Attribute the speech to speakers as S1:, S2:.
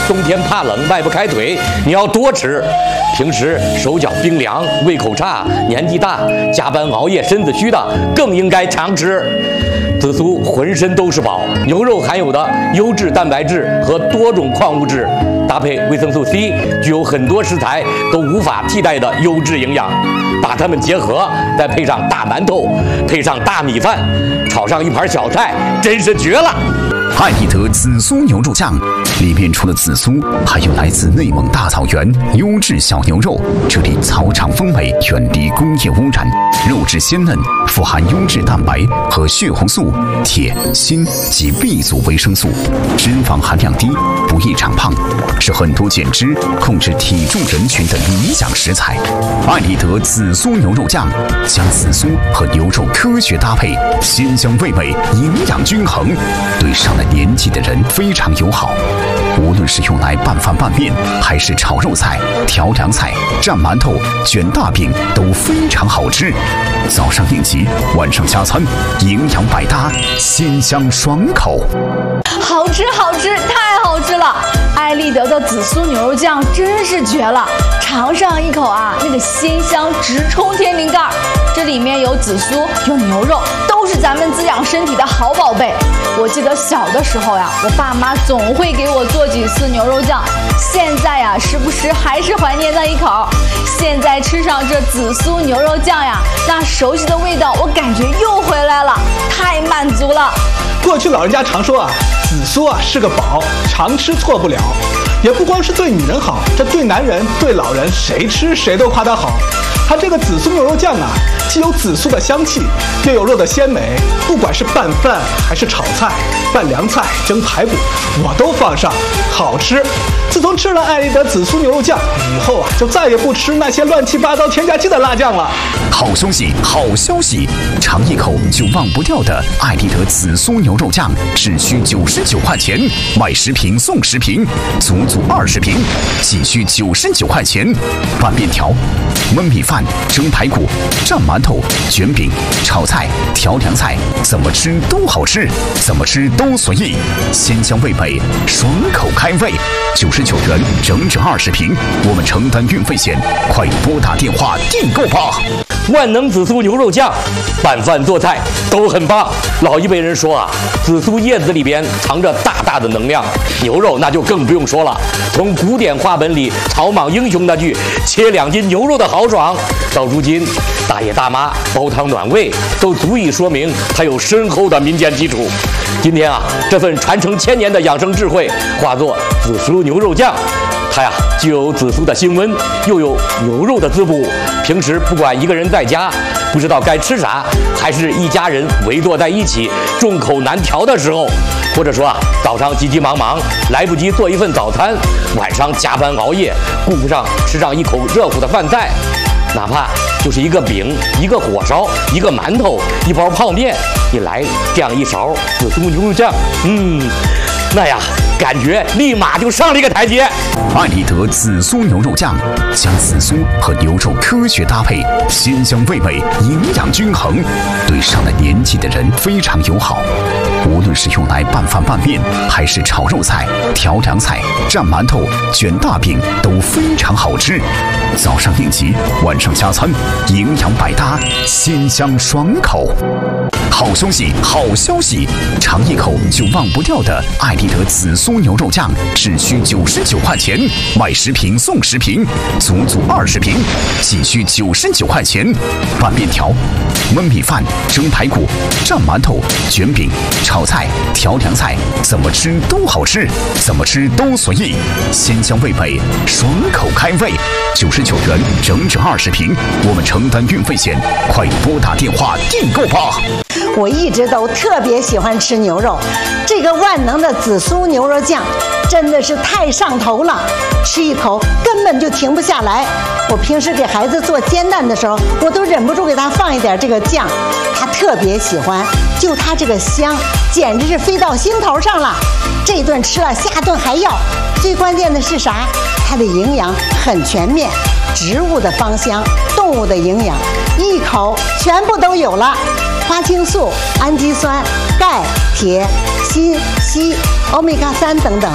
S1: 冬天怕冷迈不开腿，你要多吃。平时手脚冰凉、胃口差、年纪大、加班熬夜、身子虚的，更应该常吃。紫苏浑身都是宝，牛肉含有的优质蛋白质和多种矿物质，搭配维生素 C， 具有很多食材都无法替代的优质营养。把它们结合，再配上大馒头，配上大米饭，炒上一盘小菜，真是绝了！
S2: 艾丽德紫苏牛肉酱里面除了紫苏，还有来自内蒙大草原优质小牛肉，这里草场风味，远离工业污染，肉质鲜嫩，富含优质蛋白和血红素、铁、锌及 B 族维生素，脂肪含量低，不易长胖，是很多减脂、控制体重人群的理想食材。艾丽德紫苏牛肉酱将紫苏和牛肉科学搭配，鲜香味美，营养均衡，对上了年纪的人非常友好。无论是用来拌饭拌面，还是炒肉菜、调凉菜、蘸馒头、卷大饼，都非常好吃。早上应急，晚上加餐，营养百搭，鲜香爽口。
S3: 好吃好吃，太好吃了！艾丽德的紫苏牛肉酱真是绝了，尝上一口啊，那个鲜香直冲天灵盖。这里面有紫苏，有牛肉，都是咱们滋养身体的好宝贝。我记得小的时候呀，我爸妈总会给我做几次牛肉酱，现在呀，时不时还是怀念那一口。现在吃上这紫苏牛肉酱呀，那熟悉的味道我感觉又回来了，太满足了。
S4: 过去老人家常说啊，紫苏啊是个宝，常吃错不了。也不光是对女人好，这对男人、对老人，谁吃谁都夸它好。它这个紫苏牛肉酱啊，既有紫苏的香气，又有肉的鲜美，不管是拌饭还是炒菜、拌凉菜、蒸排骨，我都放上，好吃。自从吃了艾丽德紫苏牛肉酱以后啊，就再也不吃那些乱七八糟添加剂的辣酱了。
S2: 好消息，好消息！尝一口就忘不掉的艾丽德紫苏牛肉酱，只需99块钱，买10瓶送10瓶，足20瓶，仅需99块钱。拌面条、焖米饭、蒸排骨、蘸馒头、卷饼、炒菜、调凉菜，怎么吃都好吃，怎么吃都随意，鲜香味美，爽口开胃。99元整整20瓶，我们承担运费险，快拨打电话订购吧！
S1: 万能紫苏牛肉酱，拌饭做菜都很棒。老一辈人说啊，紫苏叶子里边藏着大大的能量，牛肉那就更不用说了。从古典话本里草莽英雄那句切2斤牛肉的豪爽，到如今大爷大妈煲汤暖胃，都足以说明它有深厚的民间基础。今天啊，这份传承1000年的养生智慧化作紫苏牛肉酱，它呀既有紫苏的辛温，又有牛肉的滋补。平时不管一个人在家不知道该吃啥，还是一家人围坐在一起众口难调的时候，或者说啊早上急急忙忙来不及做一份早餐，晚上加班熬夜顾不上吃上一口热乎的饭菜，哪怕就是一个饼、一个火烧、一个馒头、一包泡面，你来这样一勺紫苏牛肉酱，那呀感觉立马就上了一个台阶。
S2: 艾丽德紫苏牛肉酱将紫苏和牛肉科学搭配，鲜香味美，营养均衡，对上了年纪的人非常友好。无论是用来拌饭拌面，还是炒肉菜、调凉菜、蘸馒头、卷大饼，都非常好吃。早上应急，晚上加餐，营养百搭，鲜香爽口。好消息，好消息！尝一口就忘不掉的艾丽德紫苏牛肉酱，只需99块钱，买10瓶送10瓶，足20瓶，仅需99块钱。拌面条、焖米饭、蒸排骨、蘸馒头、卷饼、炒菜、调凉菜，怎么吃都好吃，怎么吃都随意，鲜香味美，爽口开胃。99元整整20瓶，我们承担运费险，快拨打电话订购吧！
S5: 我一直都特别喜欢吃牛肉，这个万能的紫苏牛肉酱真的是太上头了，吃一口根本就停不下来。我平时给孩子做煎蛋的时候，我都忍不住给他放一点这个酱，他特别喜欢，就他这个香，简直是飞到心头上了。这顿吃了，下顿还要。最关键的是啥？它的营养很全面，植物的芳香，动物的营养，一口全部都有了。花青素、氨基酸、钙、铁、锌、硒、欧米伽3等等。